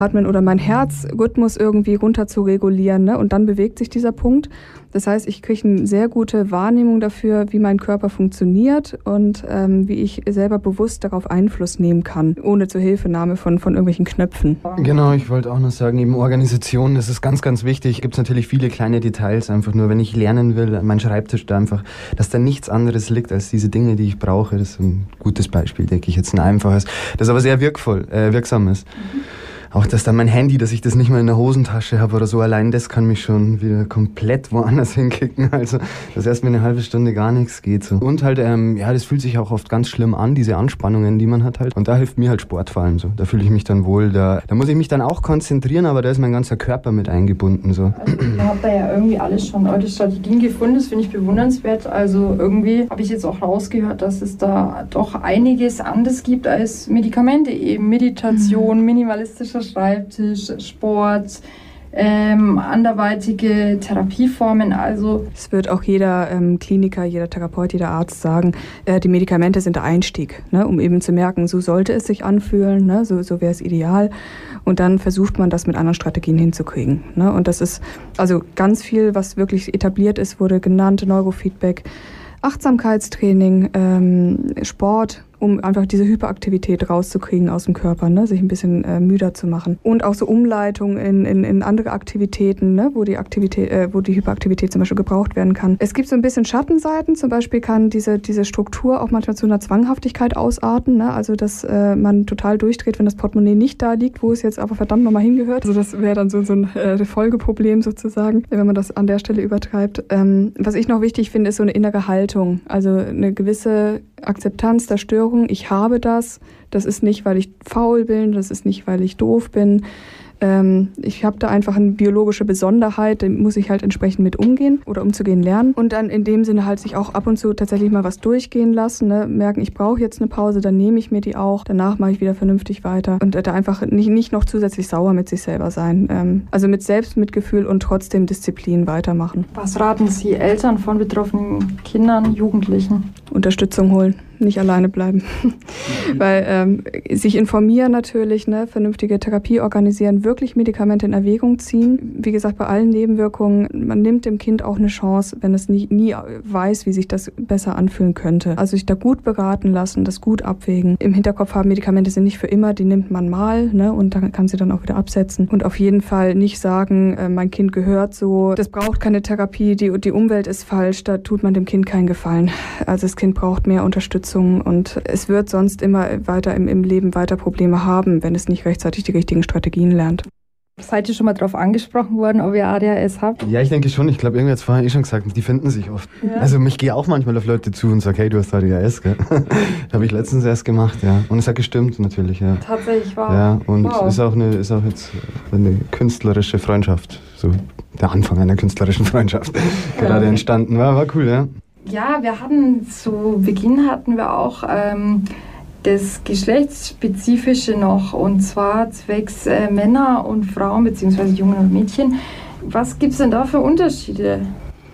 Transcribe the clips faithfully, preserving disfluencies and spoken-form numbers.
Atmen oder meinen Herzrhythmus irgendwie runter zu regulieren, ne? Und dann bewegt sich dieser Punkt. Das heißt, ich kriege eine sehr gute Wahrnehmung dafür, wie mein Körper funktioniert und ähm, wie ich selber bewusst darauf Einfluss nehmen kann, ohne Zuhilfenahme von, von irgendwelchen Knöpfen. Genau, ich wollte auch noch sagen, eben Organisation, das ist ganz, ganz wichtig. Gibt es natürlich viele kleine Details, einfach nur, wenn ich lernen will, mein Schreibtisch da einfach, dass da nichts anderes liegt als diese Dinge, die ich brauche. Das ist ein gutes Beispiel, denke ich, jetzt ein einfaches, das aber sehr wirkvoll, äh, wirksam ist. Mhm. Auch, dass dann mein Handy, dass ich das nicht mal in der Hosentasche habe oder so, allein das kann mich schon wieder komplett woanders hinkicken. Also, dass erst mal eine halbe Stunde gar nichts geht. So. Und halt, ähm, ja, das fühlt sich auch oft ganz schlimm an, diese Anspannungen, die man hat halt. Und da hilft mir halt Sport vor allem so. Da fühle ich mich dann wohl. Da, da muss ich mich dann auch konzentrieren, aber da ist mein ganzer Körper mit eingebunden. So. Also, ihr habt da ja irgendwie alles schon eure Strategien gefunden. Das finde ich bewundernswert. Also, irgendwie habe ich jetzt auch rausgehört, dass es da doch einiges anderes gibt als Medikamente. Eben Meditation, mhm. minimalistischer Schreibtisch, Sport, ähm, anderweitige Therapieformen. Also es wird auch jeder ähm, Kliniker, jeder Therapeut, jeder Arzt sagen, äh, die Medikamente sind der Einstieg, ne, um eben zu merken, so sollte es sich anfühlen, ne, so, so wäre es ideal. Und dann versucht man das mit anderen Strategien hinzukriegen. Ne? Und das ist also ganz viel, was wirklich etabliert ist, wurde genannt, Neurofeedback, Achtsamkeitstraining, ähm, Sport, um einfach diese Hyperaktivität rauszukriegen aus dem Körper, ne? Sich ein bisschen äh, müder zu machen. Und auch so Umleitung in, in, in andere Aktivitäten, ne? wo, die Aktivität, äh, wo die Hyperaktivität zum Beispiel gebraucht werden kann. Es gibt so ein bisschen Schattenseiten, zum Beispiel kann diese, diese Struktur auch manchmal zu einer Zwanghaftigkeit ausarten, ne? Also dass äh, man total durchdreht, wenn das Portemonnaie nicht da liegt, wo es jetzt aber verdammt nochmal hingehört. Also das wäre dann so, so ein äh, Folgeproblem sozusagen, wenn man das an der Stelle übertreibt. Ähm, was ich noch wichtig finde, ist so eine innere Haltung, also eine gewisse Akzeptanz der Störung. Ich habe das. Das ist nicht, weil ich faul bin, das ist nicht, weil ich doof bin. Ähm, ich habe da einfach eine biologische Besonderheit, da muss ich halt entsprechend mit umgehen oder umzugehen lernen. Und dann in dem Sinne halt sich auch ab und zu tatsächlich mal was durchgehen lassen, ne? Merken, ich brauche jetzt eine Pause, dann nehme ich mir die auch. Danach mache ich wieder vernünftig weiter. Und da einfach nicht, nicht noch zusätzlich sauer mit sich selber sein. Ähm, also mit Selbstmitgefühl und trotzdem Disziplin weitermachen. Was raten Sie Eltern von betroffenen Kindern, Jugendlichen? Unterstützung holen. Nicht alleine bleiben. Mhm. Weil ähm, sich informieren natürlich, ne, vernünftige Therapie organisieren, wirklich Medikamente in Erwägung ziehen. Wie gesagt, bei allen Nebenwirkungen, man nimmt dem Kind auch eine Chance, wenn es nie, nie weiß, wie sich das besser anfühlen könnte. Also sich da gut beraten lassen, das gut abwägen. Im Hinterkopf haben, Medikamente sind nicht für immer, die nimmt man mal, ne, und dann kann sie dann auch wieder absetzen. Und auf jeden Fall nicht sagen, äh, mein Kind gehört so, das braucht keine Therapie, die, die Umwelt ist falsch, da tut man dem Kind keinen Gefallen. Also das Kind braucht mehr Unterstützung. Und es wird sonst immer weiter im, im Leben weiter Probleme haben, wenn es nicht rechtzeitig die richtigen Strategien lernt. Seid ihr schon mal darauf angesprochen worden, ob ihr A D H S habt? Ja, ich denke schon. Ich glaube, irgendwie hat es vorher eh schon gesagt, die finden sich oft. Ja. Also ich gehe auch manchmal auf Leute zu und sage, hey, du hast A D H S, gell? Das habe ich letztens erst gemacht, ja. Und es hat gestimmt natürlich, ja. Tatsächlich, wow. Ja, und wow. ist auch eine, ist auch jetzt eine künstlerische Freundschaft, so der Anfang einer künstlerischen Freundschaft ja. gerade entstanden. War, war cool, ja. Ja, wir hatten zu Beginn hatten wir auch ähm, das Geschlechtsspezifische noch, und zwar zwecks äh, Männer und Frauen bzw. Jungen und Mädchen. Was gibt es denn da für Unterschiede?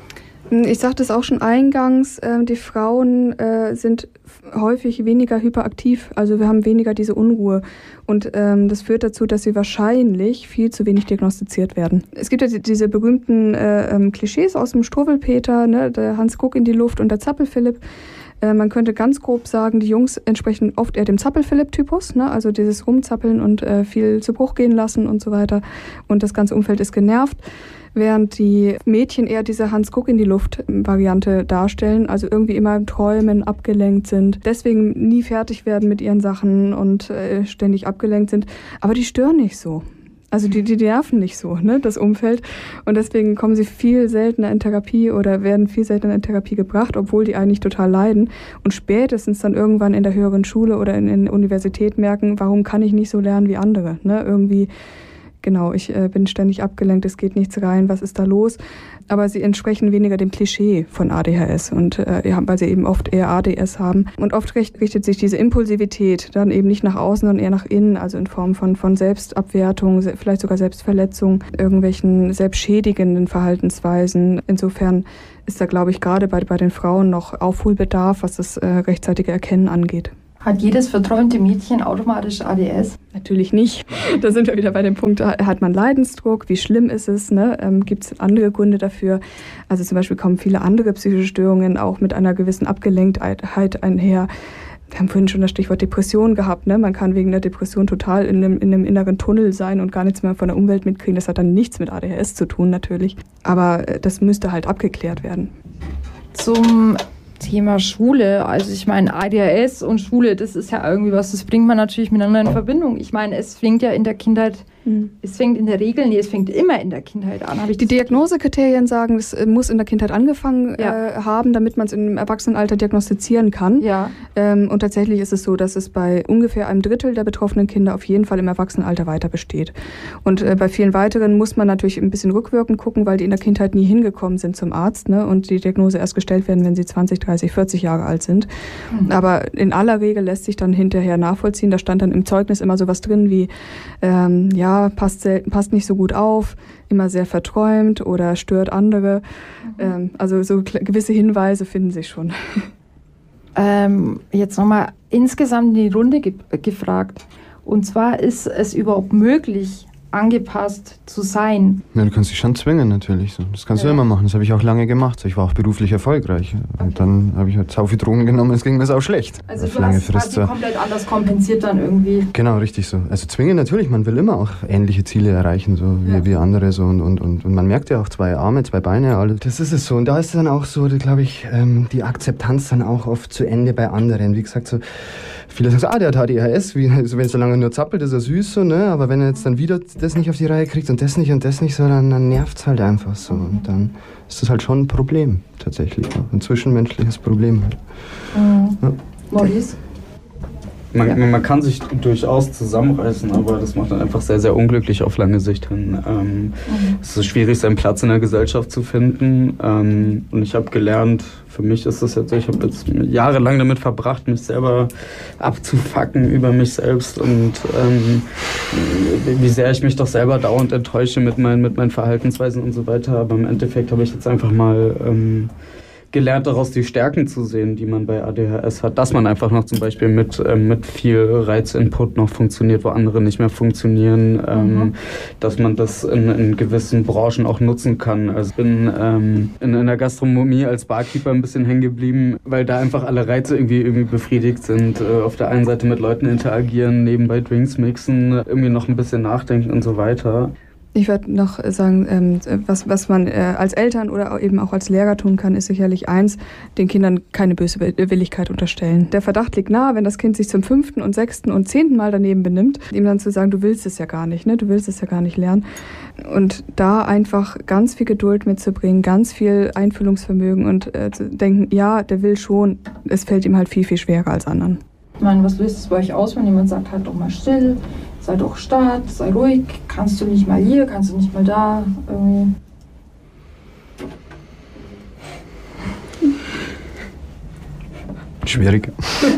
Ich sagte es auch schon eingangs, äh, die Frauen äh, sind häufig weniger hyperaktiv, also wir haben weniger diese Unruhe. Und ähm, das führt dazu, dass sie wahrscheinlich viel zu wenig diagnostiziert werden. Es gibt ja diese berühmten äh, ähm, Klischees aus dem Struwwelpeter, ne, der Hans Kuck in die Luft und der Zappel-Philipp. Äh, man könnte ganz grob sagen, die Jungs entsprechen oft eher dem Zappel-Philipp-Typus, ne, also dieses Rumzappeln und äh, viel zu Bruch gehen lassen und so weiter. Und das ganze Umfeld ist genervt. Während die Mädchen eher diese Hans-Guck-in-die-Luft-Variante darstellen, also irgendwie immer im Träumen, abgelenkt sind, deswegen nie fertig werden mit ihren Sachen und äh, ständig abgelenkt sind. Aber die stören nicht so. Also die, die nerven nicht so, ne, das Umfeld. Und deswegen kommen sie viel seltener in Therapie oder werden viel seltener in Therapie gebracht, obwohl die eigentlich total leiden. Und spätestens dann irgendwann in der höheren Schule oder in, in der Universität merken, warum kann ich nicht so lernen wie andere, ne, irgendwie. Genau, ich äh, bin ständig abgelenkt, es geht nichts rein, was ist da los? Aber sie entsprechen weniger dem Klischee von A D H S, und äh, ja, weil sie eben oft eher A D S haben. Und oft richtet sich diese Impulsivität dann eben nicht nach außen, sondern eher nach innen, also in Form von, von Selbstabwertung, vielleicht sogar Selbstverletzung, irgendwelchen selbstschädigenden Verhaltensweisen. Insofern ist da, glaube ich, gerade bei, bei den Frauen noch Aufholbedarf, was das äh, rechtzeitige Erkennen angeht. Hat jedes verträumte Mädchen automatisch A D S? Natürlich nicht. Da sind wir wieder bei dem Punkt, hat man Leidensdruck, wie schlimm ist es, ne? Ähm, gibt es andere Gründe dafür? Also zum Beispiel kommen viele andere psychische Störungen auch mit einer gewissen Abgelenktheit einher. Wir haben vorhin schon das Stichwort Depression gehabt. Ne? Man kann wegen der Depression total in einem, in einem inneren Tunnel sein und gar nichts mehr von der Umwelt mitkriegen. Das hat dann nichts mit A D H S zu tun natürlich. Aber das müsste halt abgeklärt werden. Zum Thema Schule, also ich meine A D H S und Schule, das ist ja irgendwie was, das bringt man natürlich miteinander in Verbindung. Ich meine, es fängt ja in der Kindheit, mhm. es fängt in der Regel, nee, es fängt immer in der Kindheit an. Hab ich Die Diagnosekriterien sagen, es muss in der Kindheit angefangen ja. äh, haben, damit man es im Erwachsenenalter diagnostizieren kann. Ja. Ähm, und tatsächlich ist es so, dass es bei ungefähr einem Drittel der betroffenen Kinder auf jeden Fall im Erwachsenenalter weiter besteht. Und äh, bei vielen weiteren muss man natürlich ein bisschen rückwirkend gucken, weil die in der Kindheit nie hingekommen sind zum Arzt, ne, und die Diagnose erst gestellt werden, wenn sie zwanzig, dreißig, vierzig Jahre alt sind. Mhm. Aber in aller Regel lässt sich dann hinterher nachvollziehen. Da stand dann im Zeugnis immer sowas drin wie, ähm, ja, passt, selten, passt nicht so gut auf, immer sehr verträumt oder stört andere. Mhm. Ähm, also so gewisse Hinweise finden sich schon. Ähm, jetzt nochmal insgesamt in die Runde ge- gefragt. Und zwar, ist es überhaupt möglich, angepasst zu sein? Ja, du kannst dich schon zwingen natürlich. So. Das kannst ja. du immer machen. Das habe ich auch lange gemacht. Ich war auch beruflich erfolgreich. Und okay. dann habe ich halt sau viel Drogen genommen, es ging mir auch schlecht. Also du hast quasi komplett anders kompensiert dann irgendwie. Genau, richtig so. Also zwingen natürlich, man will immer auch ähnliche Ziele erreichen, so wie, ja. wie andere. So. Und, und, und, und man merkt ja auch zwei Arme, zwei Beine, alles. Das ist es so. Und da ist dann auch so, glaube ich, die Akzeptanz dann auch oft zu Ende bei anderen. Wie gesagt, so viele sagen so, ah, der hat A D H S, wie, also wenn es so lange nur zappelt, ist er süß, so, ne? Aber wenn er jetzt dann wieder das nicht auf die Reihe kriegt und das nicht und das nicht, so, dann, dann nervt es halt einfach so. Und dann ist das halt schon ein Problem, tatsächlich. Auch ein zwischenmenschliches Problem. Halt. Mhm. Ja. Maurice? Man, ja. man kann sich durchaus zusammenreißen, aber das macht dann einfach sehr, sehr unglücklich auf lange Sicht hin. Ähm, mhm. Es ist schwierig, seinen Platz in der Gesellschaft zu finden. Ähm, und ich habe gelernt, für mich ist das jetzt so, ich habe jetzt jahrelang damit verbracht, mich selber abzufacken über mich selbst und ähm, wie sehr ich mich doch selber dauernd enttäusche mit meinen, mit meinen Verhaltensweisen und so weiter. Aber im Endeffekt habe ich jetzt einfach mal Ähm, gelernt, daraus die Stärken zu sehen, die man bei A D H S hat. Dass man einfach noch zum Beispiel mit, ähm, mit viel Reizinput noch funktioniert, wo andere nicht mehr funktionieren. Ähm, mhm. Dass man das in, in gewissen Branchen auch nutzen kann. Also ich bin ähm, in, in der Gastronomie als Barkeeper ein bisschen hängen geblieben, weil da einfach alle Reize irgendwie, irgendwie befriedigt sind. Äh, auf der einen Seite mit Leuten interagieren, nebenbei Drinks mixen, irgendwie noch ein bisschen nachdenken und so weiter. Ich würde noch sagen, ähm, was, was man äh, als Eltern oder eben auch als Lehrer tun kann, ist sicherlich eins, den Kindern keine Böswilligkeit unterstellen. Der Verdacht liegt nahe, wenn das Kind sich zum fünften und sechsten und zehnten Mal daneben benimmt, ihm dann zu sagen, du willst es ja gar nicht, ne? Du willst es ja gar nicht lernen. Und da einfach ganz viel Geduld mitzubringen, ganz viel Einfühlungsvermögen und äh, zu denken, ja, der will schon, es fällt ihm halt viel, viel schwerer als anderen. Ich meine, was löst es bei euch aus, wenn jemand sagt, halt doch mal still, sei doch stark, sei ruhig, kannst du nicht mal hier, kannst du nicht mal da, irgendwie. Schwierig.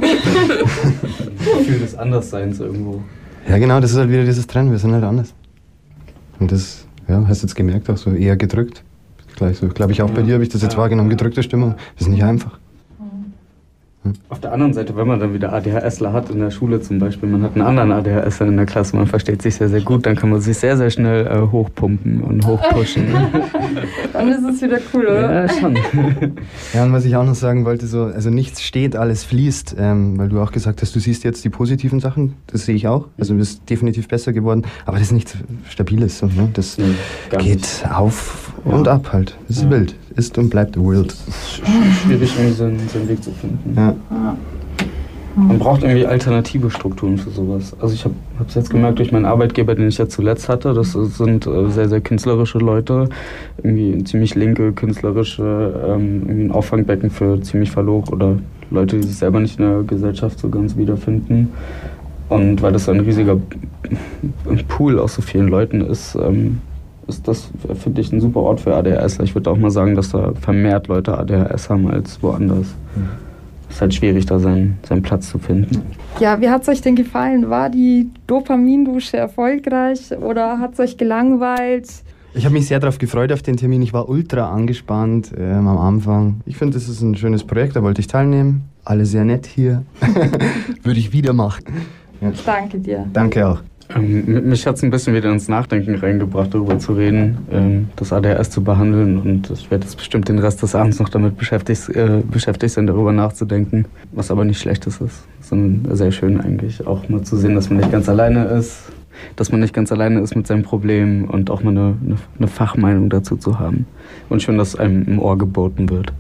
Gefühl des Andersseins irgendwo. Ja genau, das ist halt wieder dieses Trennen, wir sind halt anders. Und das, ja, hast du jetzt gemerkt, auch so eher gedrückt. Gleich so, glaube ich auch ja. bei dir habe ich das jetzt ja. wahrgenommen, gedrückte Stimmung. Das ist nicht einfach. Auf der anderen Seite, wenn man dann wieder ADHSler hat in der Schule zum Beispiel, man hat einen anderen ADHSler in der Klasse, man versteht sich sehr, sehr gut, dann kann man sich sehr, sehr schnell äh, hochpumpen und hochpushen. Dann ist es wieder cool, oder? Ja, schon. Ja, und was ich auch noch sagen wollte, so, also nichts steht, alles fließt, ähm, weil du auch gesagt hast, du siehst jetzt die positiven Sachen, das sehe ich auch, also du bist definitiv besser geworden, aber das ist nichts Stabiles, so, ne? Das nee, geht nicht. Auf ja. und ab halt, das ist ja. wild, ist und bleibt wild. Es ist schwierig, irgendwie seinen, seinen Weg zu finden. Ja. Ja. Man braucht irgendwie alternative Strukturen für sowas. Also ich habe es jetzt gemerkt durch meinen Arbeitgeber, den ich jetzt zuletzt hatte, das sind äh, sehr, sehr künstlerische Leute, irgendwie ziemlich linke, künstlerische, ähm, ein Auffangbecken für ziemlich verloren oder Leute, die sich selber nicht in der Gesellschaft so ganz wiederfinden. Und weil das ein riesiger Pool aus so vielen Leuten ist, ähm, ist das, finde ich, ein super Ort für A D H S. Ich würde auch mal sagen, dass da vermehrt Leute A D H S haben als woanders. Mhm. Es ist halt schwierig, da seinen, seinen Platz zu finden. Ja, wie hat es euch denn gefallen? War die Dopamindusche erfolgreich oder hat es euch gelangweilt? Ich habe mich sehr darauf gefreut auf den Termin. Ich war ultra angespannt ähm, am Anfang. Ich finde, das ist ein schönes Projekt, da wollte ich teilnehmen. Alle sehr nett hier. Würde ich wieder machen. Ja. Danke dir. Danke auch. Ähm, mich hat es ein bisschen wieder ins Nachdenken reingebracht, darüber zu reden, ähm, das A D H S zu behandeln. Und ich werde jetzt bestimmt den Rest des Abends noch damit beschäftigt, äh, beschäftigt sein, darüber nachzudenken. Was aber nicht Schlechtes ist, sondern sehr schön eigentlich. Auch mal zu sehen, dass man nicht ganz alleine ist. Dass man nicht ganz alleine ist mit seinem Problem und auch mal eine, eine, eine Fachmeinung dazu zu haben. Und schön, dass einem im Ohr geboten wird.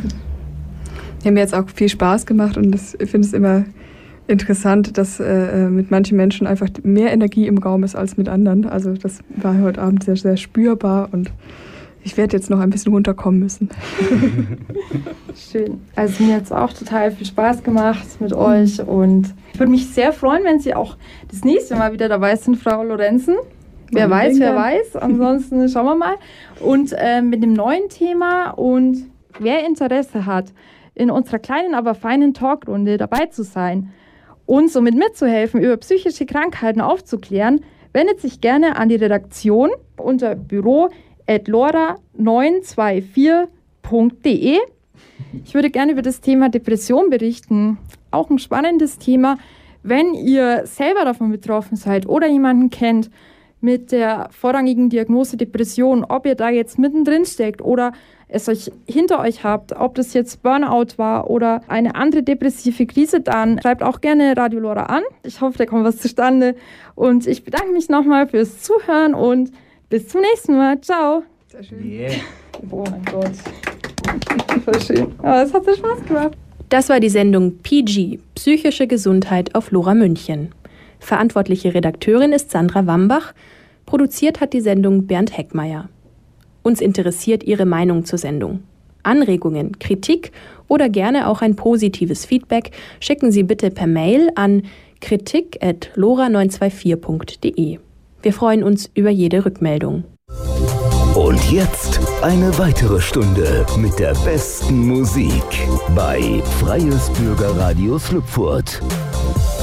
Die haben mir jetzt auch viel Spaß gemacht und das, ich finde es immer interessant, dass äh, mit manchen Menschen einfach mehr Energie im Raum ist als mit anderen. Also das war heute Abend sehr, sehr spürbar und ich werde jetzt noch ein bisschen runterkommen müssen. Schön. Also mir hat es auch total viel Spaß gemacht mit euch und ich würde mich sehr freuen, wenn Sie auch das nächste Mal wieder dabei sind, Frau Lorenzen. Wer weiß, denke. wer weiß. Ansonsten schauen wir mal. Und äh, mit dem neuen Thema und wer Interesse hat, in unserer kleinen, aber feinen Talkrunde dabei zu sein und somit mitzuhelfen, über psychische Krankheiten aufzuklären, wendet sich gerne an die Redaktion unter büro at lora neun zwei vier punkt de. Ich würde gerne über das Thema Depression berichten. Auch ein spannendes Thema. Wenn ihr selber davon betroffen seid oder jemanden kennt mit der vorrangigen Diagnose Depression, ob ihr da jetzt mittendrin steckt oder es euch hinter euch habt, ob das jetzt Burnout war oder eine andere depressive Krise, dann schreibt auch gerne Radio Lora an. Ich hoffe, da kommt was zustande. Und ich bedanke mich nochmal fürs Zuhören und bis zum nächsten Mal. Ciao. Sehr schön. Yeah. Oh mein Gott. Voll schön. Aber es hat so Spaß gemacht. Das war die Sendung P G, Psychische Gesundheit auf Lora München. Verantwortliche Redakteurin ist Sandra Wambach. Produziert hat die Sendung Bernd Heckmeier. Uns interessiert Ihre Meinung zur Sendung. Anregungen, Kritik oder gerne auch ein positives Feedback schicken Sie bitte per Mail an kritik at lora neun zwei vier punkt de. Wir freuen uns über jede Rückmeldung. Und jetzt eine weitere Stunde mit der besten Musik bei Freies Bürgerradio Schlüpfurt.